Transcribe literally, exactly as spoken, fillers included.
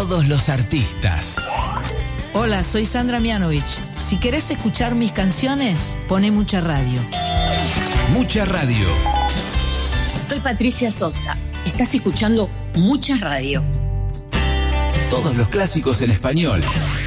todos los artistas. Hola, soy Sandra Mianovich. Si querés escuchar mis canciones, poné Mucha Radio. Mucha Radio. Soy Patricia Sosa. Estás escuchando Mucha Radio. Todos los clásicos en español.